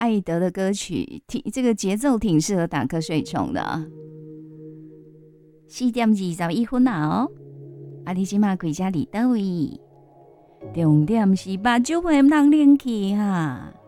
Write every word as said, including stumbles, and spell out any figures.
艾德的歌曲，挺这个节奏挺适合打瞌睡虫的啊。四点二十一分啊哦，啊你即马开车伫倒位？重点是目睭袂通冷去哈。